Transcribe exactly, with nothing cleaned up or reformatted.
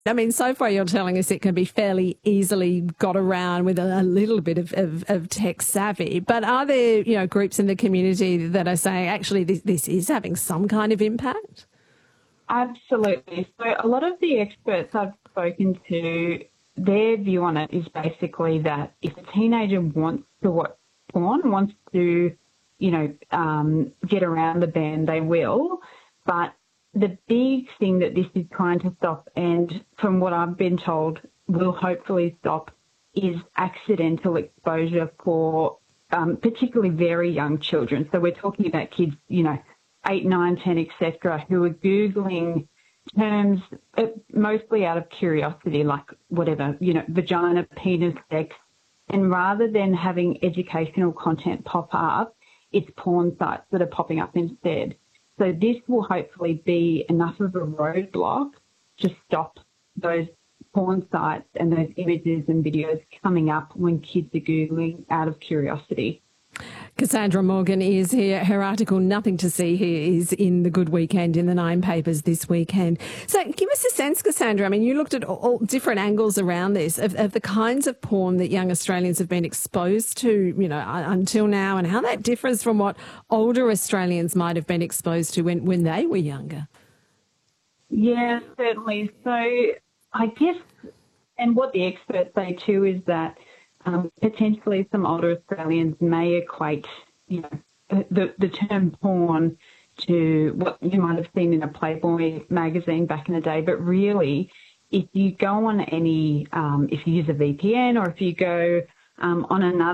I mean, so far you're telling us it can be fairly easily got around with a, a little bit of, of, of tech savvy. But are there, you know, groups in the community that are saying actually this, this is having some kind of impact? Absolutely. So a lot of the experts I've spoken to, their view on it is basically that if a teenager wants to watch porn, wants to, you know, um, get around the ban, they will. But the big thing that this is trying to stop, and from what I've been told, will hopefully stop, is accidental exposure for um, particularly very young children. So we're talking about kids, you know, eight, nine, ten, et cetera, who are Googling terms uh, mostly out of curiosity, like whatever, you know, vagina, penis, sex, and rather than having educational content pop up, it's porn sites that are popping up instead. So this will hopefully be enough of a roadblock to stop those porn sites and those images and videos coming up when kids are Googling out of curiosity. Cassandra Morgan is here. Her article, Nothing to See Here, is in the Good Weekend in the Nine papers this weekend. So give us a sense, Cassandra. I mean, you looked at all different angles around this, of, of the kinds of porn that young Australians have been exposed to, you know, until now, and how that differs from what older Australians might have been exposed to when, when they were younger. Yeah, certainly. So I guess, and what the experts say too, is that Um, potentially some older Australians may equate, you know, the, the term porn to what you might have seen in a Playboy magazine back in the day. But really, if you go on any, um, if you use a V P N or if you go um, on another